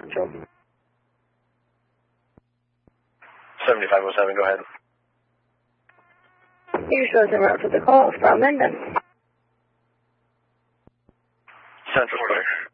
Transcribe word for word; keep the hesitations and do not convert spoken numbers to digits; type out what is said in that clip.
Patrol. seventy-five oh seven, go ahead. You're supposed to route to the call from Mendon. Central Square.